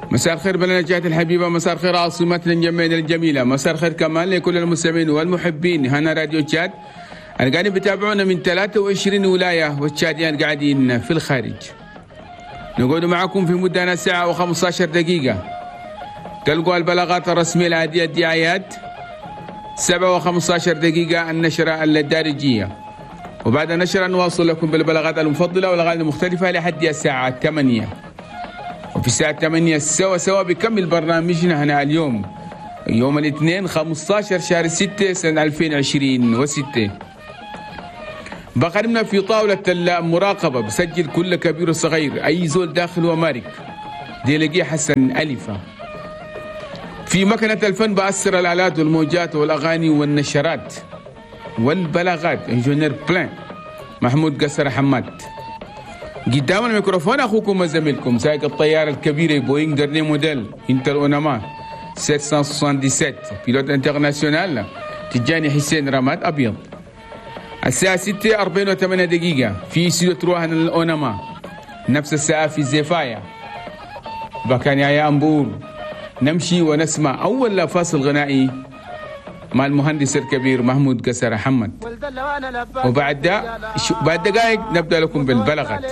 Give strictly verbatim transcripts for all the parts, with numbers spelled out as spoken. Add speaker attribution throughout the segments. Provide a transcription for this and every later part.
Speaker 1: مساء الخير بلدنا الحبيبة، مساء الخير عاصمتنا الجميلة الجميلة، مساء الخير كمان لكل المستمعين والمحبين هنا راديو تشاد اللي قاعدين بتابعونا من ثلاثة وعشرين ولاية والتشاديين قاعدين في الخارج. نقعد معكم في مدة ساعة وخمسة عشر دقيقة. تلقوا البلاغات الرسمية العادية الدعايات سبعة وخمسة عشر دقيقة النشرة الدارجية، وبعد النشرة نواصل لكم بالبلاغات المفضلة والأغاني المختلفة لحد الساعة ثمانية. وفي الساعة ثمانية سوا سوا بكمل برنامجنا هنا اليوم يوم الاثنين خمسة عشر شهر ستة سنة ألفين وعشرين وستة. بقدمنا في طاولة المراقبة بسجل كل كبير وصغير أي زول داخل ومارك ديلقي حسن ألفة. في مكنة الفن بأثر الآلات والموجات والأغاني والنشرات والبلاغات انجونير بلان محمود قصر حماد. قدام الميكروفون أخوكم وزميلكم سائق الطيارة الكبيرة بوينغ درني موديل انتر اوناما سبعمية وسبعة وسبعين بيلوت انترناسيونال تجاني حسين رماد أبيض. الساعة ستة أربعين وثمانية دقيقة في سيدو تروحنا الأوناما، نفس الساعة في زيفايا بكان يا أمبور. نمشي ونسمع أول فاصل غنائي مع المهندس الكبير محمود قصر حمد، وبعد ده بعد دقائق نبدأ لكم بالبلاغات.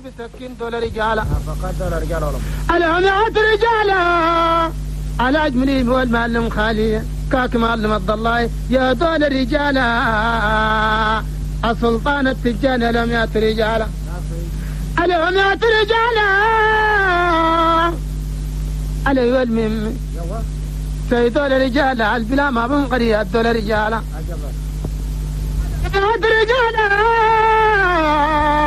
Speaker 2: الهمات رجالة على أجملي والمعلم خالي كاك معلم الضلاي يا دول الرجالة السلطان التجاني الهمات رجالة الهمات رجالة علي المهم سيدول الرجال على البلا ما بنقري الدول الرجال الرجال